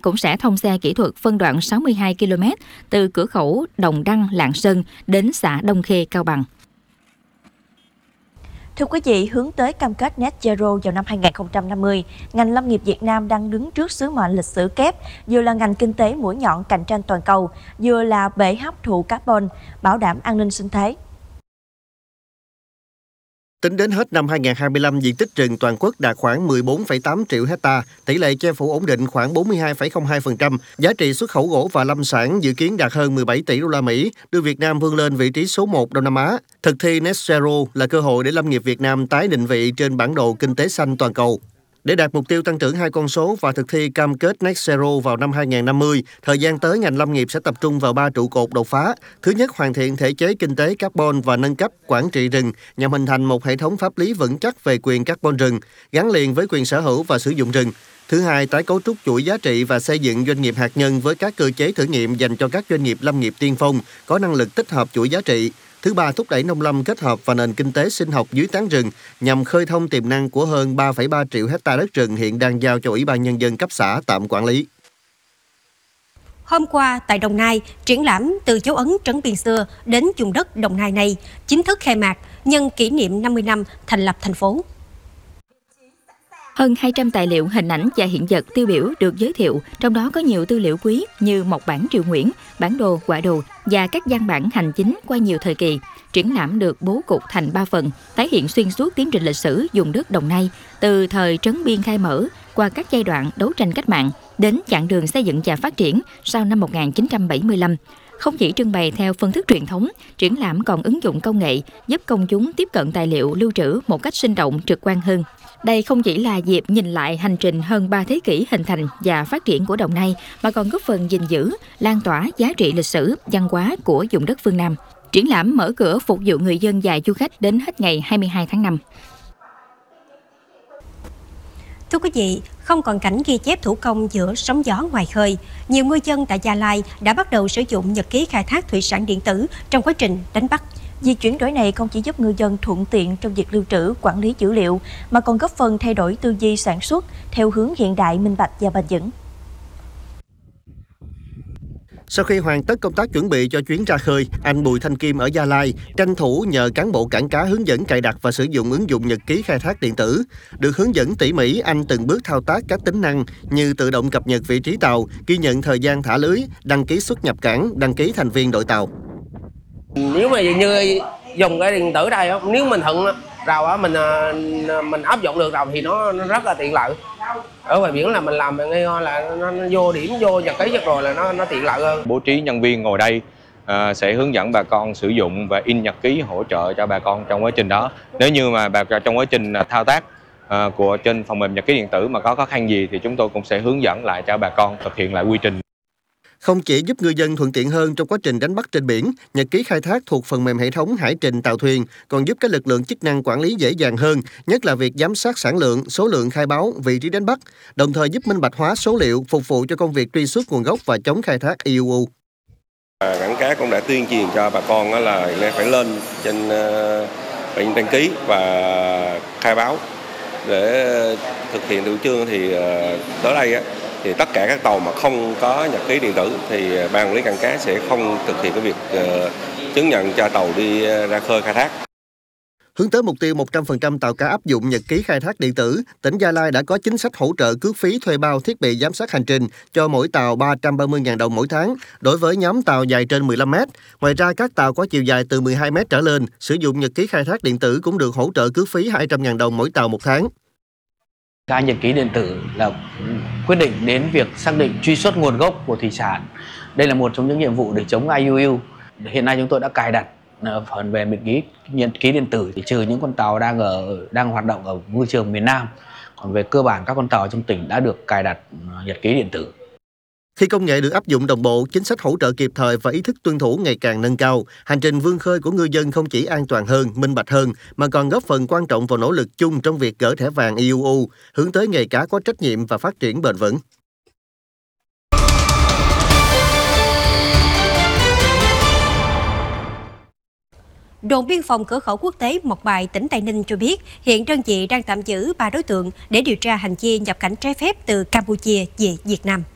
cũng sẽ thông xe kỹ thuật phân đoạn 62 km từ cửa khẩu Đồng Đăng, Lạng Sơn đến xã Đông Khê, Cao Bằng. Thưa quý vị, hướng tới cam kết Net Zero vào năm 2050, ngành lâm nghiệp Việt Nam đang đứng trước sứ mệnh lịch sử kép, vừa là ngành kinh tế mũi nhọn cạnh tranh toàn cầu, vừa là bể hấp thụ carbon, bảo đảm an ninh sinh thái. Tính đến hết năm 2025, diện tích rừng toàn quốc đạt khoảng 14,8 triệu hecta, tỷ lệ che phủ ổn định khoảng 42,02%, giá trị xuất khẩu gỗ và lâm sản dự kiến đạt hơn 17 tỷ đô la Mỹ, đưa Việt Nam vươn lên vị trí số 1 Đông Nam Á. Thực thi Net Zero là cơ hội để lâm nghiệp Việt Nam tái định vị trên bản đồ kinh tế xanh toàn cầu. Để đạt mục tiêu tăng trưởng 2 con số và thực thi cam kết Net Zero vào năm 2050, thời gian tới ngành lâm nghiệp sẽ tập trung vào 3 trụ cột đột phá. Thứ nhất, hoàn thiện thể chế kinh tế carbon và nâng cấp quản trị rừng nhằm hình thành một hệ thống pháp lý vững chắc về quyền carbon rừng, gắn liền với quyền sở hữu và sử dụng rừng. Thứ hai, tái cấu trúc chuỗi giá trị và xây dựng doanh nghiệp hạt nhân với các cơ chế thử nghiệm dành cho các doanh nghiệp lâm nghiệp tiên phong, có năng lực tích hợp chuỗi giá trị. Thứ ba, thúc đẩy nông lâm kết hợp và nền kinh tế sinh học dưới tán rừng nhằm khơi thông tiềm năng của hơn 3,3 triệu hecta đất rừng hiện đang giao cho Ủy ban Nhân dân cấp xã tạm quản lý. Hôm qua tại Đồng Nai, triển lãm từ dấu ấn trấn biên xưa đến vùng đất Đồng Nai này chính thức khai mạc nhân kỷ niệm 50 năm thành lập thành phố. Hơn 200 tài liệu, hình ảnh và hiện vật tiêu biểu được giới thiệu, trong đó có nhiều tư liệu quý như mộc bản Triệu Nguyễn, bản đồ, quả đồ và các văn bản hành chính qua nhiều thời kỳ. Triển lãm được bố cục thành 3 phần, tái hiện xuyên suốt tiến trình lịch sử vùng đất Đồng Nai, từ thời trấn biên khai mở qua các giai đoạn đấu tranh cách mạng đến chặng đường xây dựng và phát triển sau năm 1975. Không chỉ trưng bày theo phương thức truyền thống, triển lãm còn ứng dụng công nghệ giúp công chúng tiếp cận tài liệu lưu trữ một cách sinh động, trực quan hơn. Đây không chỉ là dịp nhìn lại hành trình hơn 3 thế kỷ hình thành và phát triển của Đồng Nai, mà còn góp phần gìn giữ, lan tỏa giá trị lịch sử, văn hóa của vùng đất phương Nam. Triển lãm mở cửa phục vụ người dân và du khách đến hết ngày 22 tháng 5. Thưa quý vị, không còn cảnh ghi chép thủ công giữa sóng gió ngoài khơi, nhiều ngư dân tại Gia Lai đã bắt đầu sử dụng nhật ký khai thác thủy sản điện tử trong quá trình đánh bắt. Việc chuyển đổi này không chỉ giúp ngư dân thuận tiện trong việc lưu trữ, quản lý dữ liệu, mà còn góp phần thay đổi tư duy sản xuất theo hướng hiện đại, minh bạch và bền vững. Sau khi hoàn tất công tác chuẩn bị cho chuyến ra khơi, anh Bùi Thanh Kim ở Gia Lai tranh thủ nhờ cán bộ cảng cá hướng dẫn cài đặt và sử dụng ứng dụng nhật ký khai thác điện tử. Được hướng dẫn tỉ mỉ, anh từng bước thao tác các tính năng như tự động cập nhật vị trí tàu, ghi nhận thời gian thả lưới, đăng ký xuất nhập cảng, đăng ký thành viên đội tàu. Nếu mà như dùng cái điện tử đây, nếu mình thuận rào mình áp dụng được rồi thì nó rất là tiện lợi. Ở ngoài biển là mình làm ngay là nó vô điểm vô nhật ký rồi là nó tiện lợi hơn. Bố trí nhân viên ngồi đây sẽ hướng dẫn bà con sử dụng và in nhật ký hỗ trợ cho bà con trong quá trình đó. Nếu như mà trong quá trình thao tác của trên phần mềm nhật ký điện tử mà có khó khăn gì thì chúng tôi cũng sẽ hướng dẫn lại cho bà con thực hiện lại quy trình. Không chỉ giúp ngư dân thuận tiện hơn trong quá trình đánh bắt trên biển, nhật ký khai thác thuộc phần mềm hệ thống hải trình tàu thuyền còn giúp các lực lượng chức năng quản lý dễ dàng hơn, nhất là việc giám sát sản lượng, số lượng khai báo, vị trí đánh bắt, đồng thời giúp minh bạch hóa số liệu, phục vụ cho công việc truy xuất nguồn gốc và chống khai thác IUU. Cảng cá cũng đã tuyên truyền cho bà con là phải lên trên đăng ký và khai báo để thực hiện chủ trương. Thì tới đây thì tất cả các tàu mà không có nhật ký điện tử thì ban quản lý cảng cá sẽ không thực hiện cái việc chứng nhận cho tàu đi ra khơi khai thác. Hướng tới mục tiêu 100% tàu cá áp dụng nhật ký khai thác điện tử, tỉnh Gia Lai đã có chính sách hỗ trợ cước phí thuê bao thiết bị giám sát hành trình cho mỗi tàu 330.000 đồng mỗi tháng đối với nhóm tàu dài trên 15 mét. Ngoài ra, các tàu có chiều dài từ 12 mét trở lên sử dụng nhật ký khai thác điện tử cũng được hỗ trợ cước phí 200.000 đồng mỗi tàu một tháng. Cái nhật ký điện tử là quyết định đến việc xác định truy xuất nguồn gốc của thủy sản. Đây là một trong những nhiệm vụ để chống IUU. Hiện nay chúng tôi đã cài đặt phần về nhật ký điện tử thì trừ những con tàu đang hoạt động ở ngư trường miền Nam, còn về cơ bản các con tàu trong tỉnh đã được cài đặt nhật ký điện tử. Khi công nghệ được áp dụng đồng bộ, chính sách hỗ trợ kịp thời và ý thức tuân thủ ngày càng nâng cao, hành trình vươn khơi của ngư dân không chỉ an toàn hơn, minh bạch hơn, mà còn góp phần quan trọng vào nỗ lực chung trong việc gỡ thẻ vàng IUU, hướng tới nghề cá có trách nhiệm và phát triển bền vững. Đồn biên phòng cửa khẩu quốc tế Mộc Bài, tỉnh Tây Ninh cho biết hiện đơn vị đang tạm giữ 3 đối tượng để điều tra hành vi nhập cảnh trái phép từ Campuchia về Việt Nam.